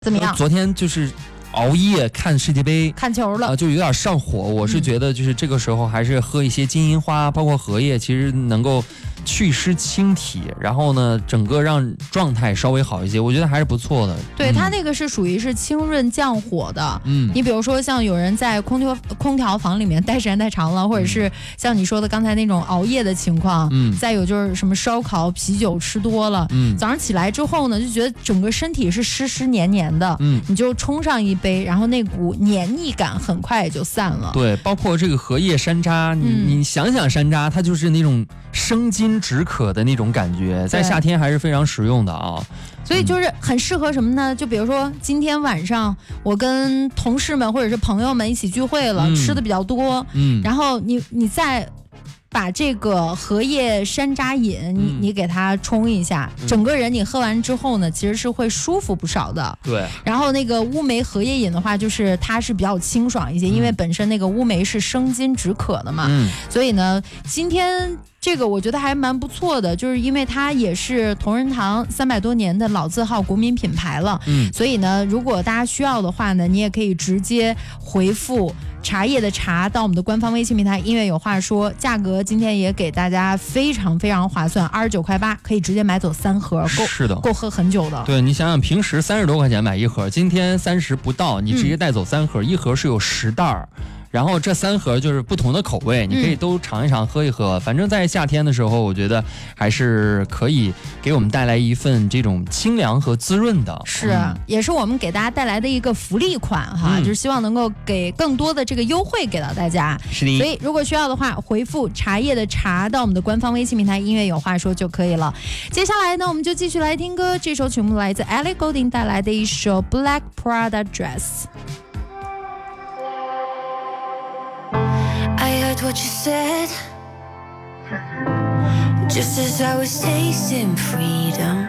怎么样？ 昨天就是熬夜看世界杯， 看球了就有点上火。我是觉得就是这个时候还是喝一些金银花，包括荷叶，其实能够祛湿清体，然后呢，整个让状态稍微好一些，我觉得还是不错的。 对，它那个是属于是清润降火的。你比如说像有人在空调房里面待时间太长了，或者是像你说的刚才那种熬夜的情况，再有就是什么烧烤、啤酒吃多了，早上起来之后呢，就觉得整个身体是湿黏黏的，你就冲上一杯，然后那股黏腻感很快也就散了。 对，包括这个荷叶山楂，你想想山楂，它就是那种生津止渴的那种感觉，在夏天还是非常实用的啊。 所以就是很适合什么呢？就比如说今天晚上我跟同事们或者是朋友们一起聚会了，吃的比较多，然后你再把这个荷叶山楂饮，你给它冲一下，整个人你喝完之后呢，其实是会舒服不少的。 对。 然后那个乌梅荷叶饮的话，就是它是比较清爽一些，因为本身那个乌梅是生津止渴的嘛，所以呢，今天这个我觉得还蛮不错的，就是因为它也是同仁堂300多年的老字号国民品牌了，所以呢，如果大家需要的话呢，你也可以直接回复茶叶的茶到我们的官方微信平台音乐有话说，价格今天也给大家非常非常划算，29块8，可以直接买走3盒，够喝很久的。 对，你想想平时30多块钱买一盒，今天30不到，你直接带走3盒，一盒是有10袋。然后这3盒就是不同的口味，你可以都尝一尝，喝一喝。反正在夏天的时候，我觉得还是可以给我们带来一份这种清凉和滋润的。 是，也是我们给大家带来的一个福利款哈，就是希望能够给更多的这个优惠给到大家。 是的。 所以如果需要的话，回复茶叶的茶到我们的官方微信平台音乐有话说就可以了。接下来呢，我们就继续来听歌，这首曲目来自 Ellie Goulding 带来的一首 Black Prada Dress。I heard what you said, just as I was tasting freedom.